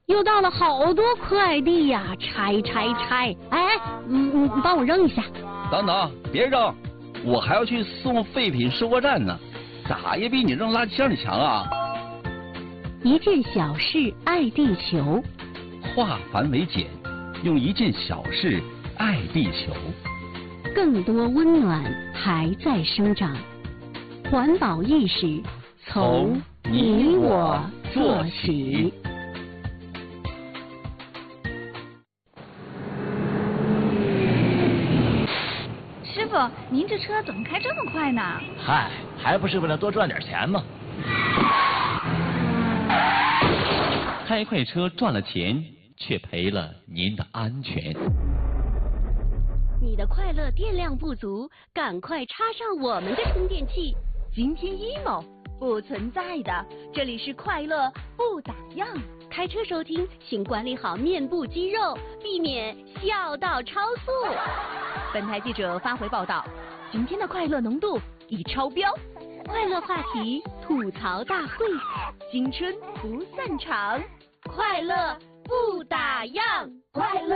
又到了好多快递呀，拆！哎，帮我扔一下。 等等，别扔，我还要去送废品收货站呢，咋也比你扔垃圾箱里强啊！ 一件小事爱地球， 化繁为简，用一件小事爱地球。 更多温暖还在生长，环保意识从你我做起。 师傅，您这车怎么开这么快呢？ 嗨，还不是为了多赚点钱吗？ 开快车赚了钱，却赔了您的安全。 你的快乐电量不足，赶快插上我们的充电器。 今天 emo 不存在的，这里是快乐不打烊。 开车收听，请管理好面部肌肉，避免笑到超速。 本台记者发回报道，今天的快乐浓度已超标。 快乐话题吐槽大会， 青春不散场， 快乐不打烊， 快乐。